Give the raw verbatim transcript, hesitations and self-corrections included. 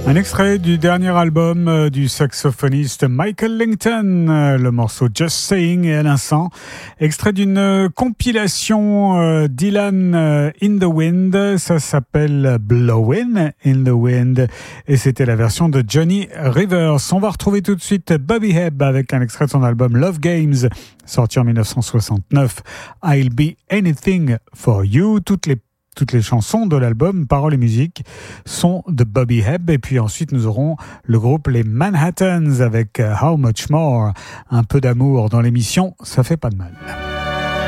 Un extrait du dernier album euh, du saxophoniste Michael Lington, euh, le morceau Just Saying, et à l'instant, extrait d'une euh, compilation euh, Dylan euh, in the Wind, ça s'appelle Blowin' in the Wind, et c'était la version de Johnny Rivers. On va retrouver tout de suite Bobby Hebb avec un extrait de son album Love Games, sorti en dix-neuf cent soixante-neuf, I'll Be Anything for You. Toutes les Toutes les chansons de l'album, paroles et musique, sont de Bobby Hebb. Et puis ensuite, nous aurons le groupe Les Manhattans avec How Much More. Un peu d'amour dans l'émission, ça fait pas de mal.